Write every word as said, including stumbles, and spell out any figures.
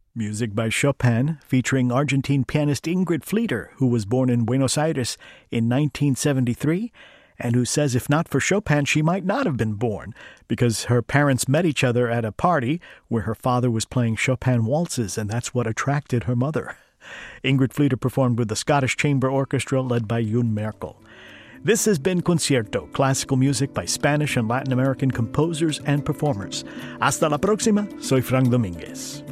Music by Chopin, featuring Argentine pianist Ingrid Fleeter, who was born in Buenos Aires in nineteen seventy-three, and who says if not for Chopin, she might not have been born, because her parents met each other at a party where her father was playing Chopin waltzes, and that's what attracted her mother. Ingrid Fleeter performed with the Scottish Chamber Orchestra led by Jun Merkel. This has been Concierto, classical music by Spanish and Latin American composers and performers. Hasta la próxima, soy Frank Domínguez.